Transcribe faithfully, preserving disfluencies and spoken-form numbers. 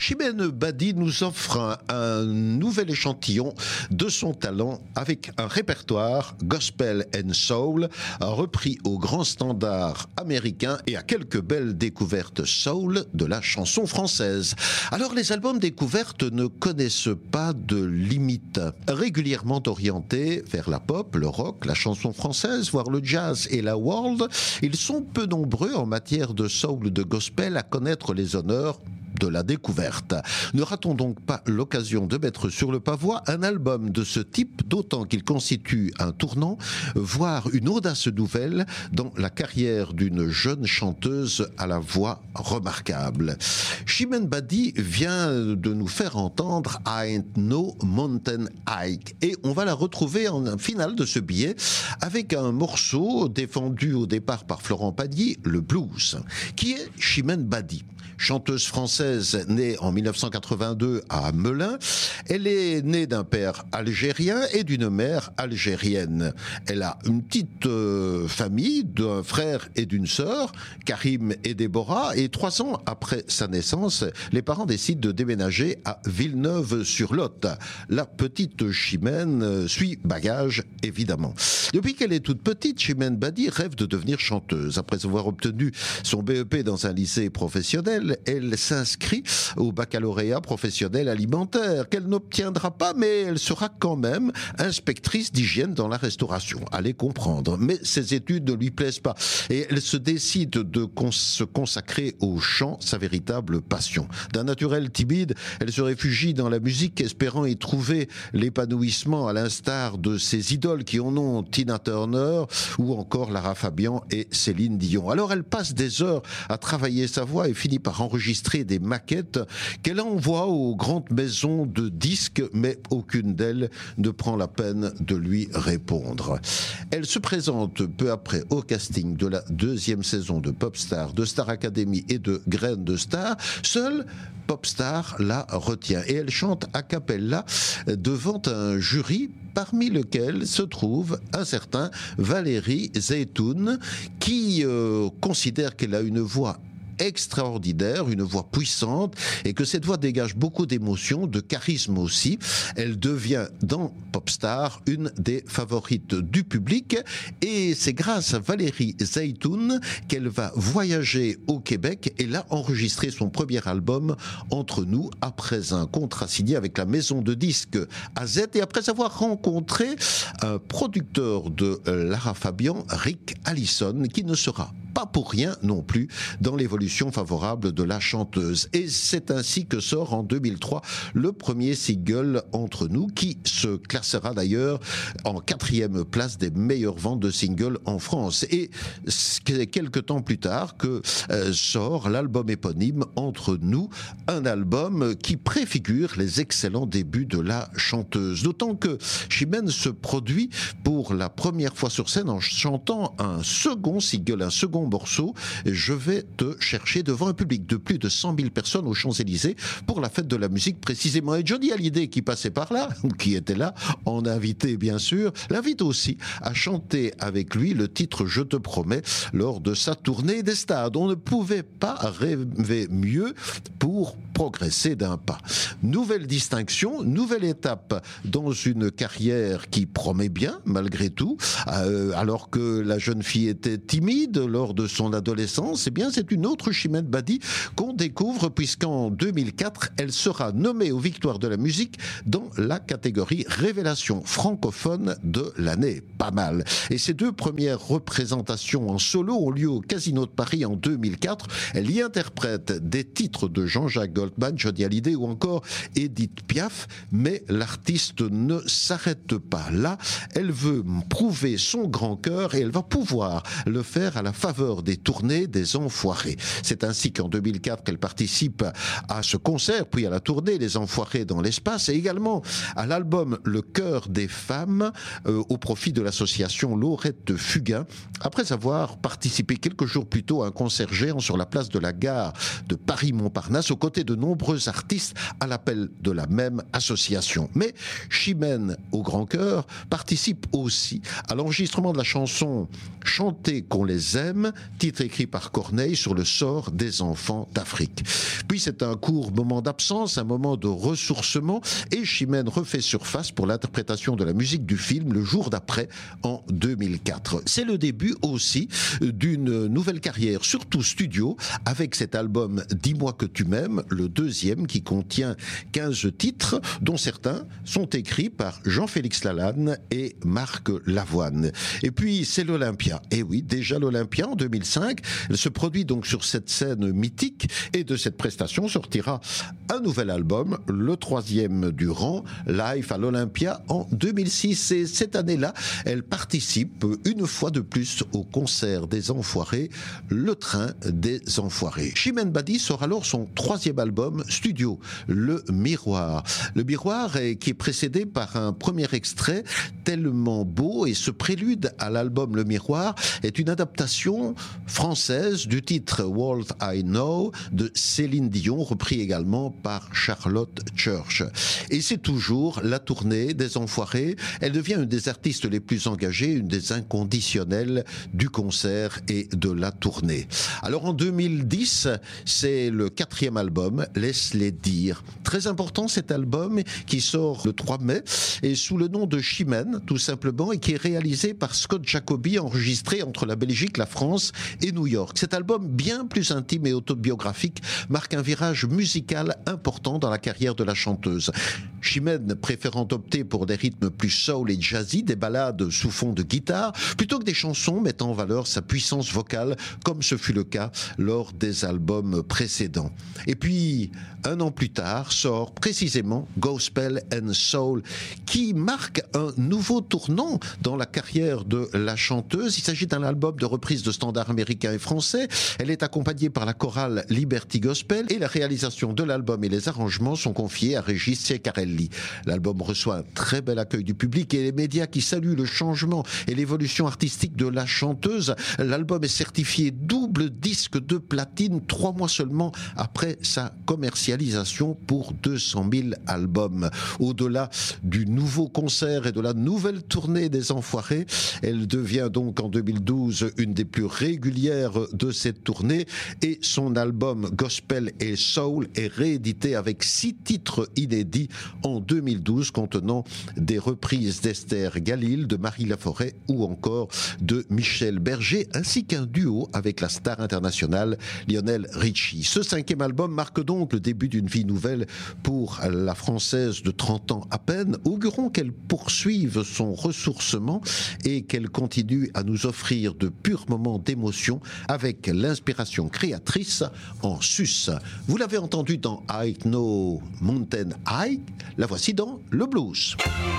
Chimène Badi nous offre un, un nouvel échantillon de son talent avec un répertoire gospel and soul repris au grand standard américain et à quelques belles découvertes soul de la chanson française. Alors les albums découvertes ne connaissent pas de limite. Régulièrement orientés vers la pop, le rock, la chanson française, voire le jazz et la world, ils sont peu nombreux en matière de soul ou de gospel à connaître les honneurs de la découverte. Ne ratons donc pas l'occasion de mettre sur le pavois un album de ce type, d'autant qu'il constitue un tournant, voire une audace nouvelle dans la carrière d'une jeune chanteuse à la voix remarquable. Chimène Badi vient de nous faire entendre I Ain't No Mountain Hike et on va la retrouver en finale de ce billet avec un morceau défendu au départ par Florent Pagny, le blues. Qui est Chimène Badi ? Chanteuse française née en dix-neuf cent quatre-vingt-deux à Melun, elle est née d'un père algérien et d'une mère algérienne. Elle a une petite euh, famille d'un frère et d'une sœur, Karim et Déborah, et trois ans après sa naissance, les parents décident de déménager à Villeneuve-sur-Lot. La petite Chimène suit bagage, évidemment. Depuis qu'elle est toute petite, Chimène Badi rêve de devenir chanteuse. Après avoir obtenu son B E P dans un lycée professionnel, elle s'inscrit au baccalauréat professionnel alimentaire, qu'elle n'obtiendra pas, mais elle sera quand même inspectrice d'hygiène dans la restauration. Allez comprendre. Mais ses études ne lui plaisent pas et elle se décide de cons- se consacrer au chant, sa véritable passion. D'un naturel timide, elle se réfugie dans la musique, espérant y trouver l'épanouissement à l'instar de ses idoles qui en ont Tina Turner ou encore Lara Fabian et Céline Dion. Alors elle passe des heures à travailler sa voix et finit par enregistrer des maquettes qu'elle envoie aux grandes maisons de disques, mais aucune d'elles ne prend la peine de lui répondre. Elle se présente peu après au casting de la deuxième saison de Popstar, de Star Academy et de Graines de Star. Seule Popstar la retient et elle chante a cappella devant un jury parmi lequel se trouve un certain Valérie Zeytoun qui euh, considère qu'elle a une voix extraordinaire, une voix puissante et que cette voix dégage beaucoup d'émotions, de charisme aussi. Elle devient dans Popstar une des favorites du public et c'est grâce à Valérie Zeytoun qu'elle va voyager au Québec et là enregistrer son premier album Entre nous après un contrat signé avec la maison de disques A Z et après avoir rencontré un producteur de Lara Fabian, Rick Allison, qui ne sera pas pour rien non plus dans l'évolution favorable de la chanteuse. Et c'est ainsi que sort en deux mille trois le premier single Entre nous, qui se classera d'ailleurs en quatrième place des meilleures ventes de singles en France. Et c'est quelques temps plus tard que euh, sort l'album éponyme Entre nous, un album qui préfigure les excellents débuts de la chanteuse. D'autant que Chimène se produit pour la première fois sur scène en chantant un second single, un second morceau, Je vais te chercher, devant un public de plus de cent mille personnes aux Champs-Élysées pour la fête de la musique précisément. Et Johnny Hallyday, qui passait par là, ou qui était là, en invité bien sûr, l'invite aussi à chanter avec lui le titre Je te promets lors de sa tournée des stades. On ne pouvait pas rêver mieux pour progresser d'un pas. Nouvelle distinction, nouvelle étape dans une carrière qui promet bien malgré tout, euh, alors que la jeune fille était timide lors de son adolescence. Eh bien, c'est une autre Chimène Badi qu'on découvre puisqu'en deux mille quatre, elle sera nommée aux Victoires de la musique dans la catégorie Révélation francophone de l'année. Pas mal. Et ces deux premières représentations en solo ont lieu au Casino de Paris en deux mille quatre. Elle y interprète des titres de Jean-Jacques Goldman, Johnny Hallyday ou encore Edith Piaf, mais l'artiste ne s'arrête pas là. Elle veut prouver son grand cœur et elle va pouvoir le faire à la faveur des tournées des Enfoirés. C'est ainsi qu'en deux mille quatre, elle participe à ce concert, puis à la tournée Les Enfoirés dans l'espace et également à l'album Le Cœur des femmes euh, au profit de l'association Laurette Fugain, après avoir participé quelques jours plus tôt à un concert géant sur la place de la gare de Paris-Montparnasse aux côtés de nombreux artistes à l'appel de la même association. Mais Chimène au grand cœur participe aussi à l'enregistrement de la chanson Chanter qu'on les aime, titre écrit par Corneille sur le sort des enfants d'Afrique. Puis c'est un court moment d'absence, un moment de ressourcement, et Chimène refait surface pour l'interprétation de la musique du film le jour d'après, en deux mille quatre. C'est le début aussi d'une nouvelle carrière, surtout studio, avec cet album Dis-moi que tu m'aimes, le deuxième qui contient quinze titres, dont certains sont écrits par Jean-Félix Lalanne et Marc Lavoine. Et puis c'est l'Olympia. Et oui, déjà l'Olympia en deux mille cinq, elle se produit donc sur cette scène mythique, et de cette prestation sortira un nouvel album, le troisième du rang, Live à l'Olympia en deux mille six. Et cette année-là, elle participe une fois de plus au concert des Enfoirés, Le Train des Enfoirés. Chimène Badi sort alors son troisième album studio, Le Miroir. Le Miroir est, qui est précédé par un premier extrait tellement beau, et ce prélude à l'album Le Miroir est une adaptation française du titre World I Know de Céline Dion, repris également par Charlotte Church. Et c'est toujours la tournée des Enfoirés. Elle devient une des artistes les plus engagées, une des inconditionnelles du concert et de la tournée. Alors en deux mille dix, c'est le quatrième album, Laisse-les dire. Très important cet album qui sort le trois mai et sous le nom de Chimène, tout simplement, et qui est réalisé par Scott Jacoby, enregistré entre la Belgique, la France et New York. Cet album, bien plus intime et autobiographique, marque un virage musical important dans la carrière de la chanteuse. Chimène préférant opter pour des rythmes plus soul et jazzy, des ballades sous fond de guitare, plutôt que des chansons mettant en valeur sa puissance vocale, comme ce fut le cas lors des albums précédents. Et puis, un an plus tard, sort précisément Gospel and Soul, qui marque un nouveau tournant dans la carrière de la chanteuse. Il s'agit d'un album de reprise de standards américains et français. Elle est accompagnée par la chorale Liberty Gospel, et la réalisation de l'album et les arrangements sont confiés à Régis Ceccarelli. L'album reçoit un très bel accueil du public et les médias qui saluent le changement et l'évolution artistique de la chanteuse. L'album est certifié double disque de platine trois mois seulement après sa commercialisation pour deux cent mille albums. Au-delà du nouveau concert et de la nouvelle tournée des Enfoirés, elle devient donc en deux mille douze une des plus régulières de cette tournée, et son album Gospel et Soul est réédité avec six titres inédits en deux mille douze, contenant des reprises d'Esther Galil, de Marie Laforêt ou encore de Michel Berger, ainsi qu'un duo avec la star internationale Lionel Richie. Ce cinquième album marque donc le début d'une vie nouvelle pour la Française de trente ans à peine. Augurons qu'elle poursuive son ressourcement et qu'elle continue à nous offrir de purs moments d'émotion avec l'inspiration créatrice en sus. Vous l'avez entendu dans I Know Mountain High, la voici dans le blues.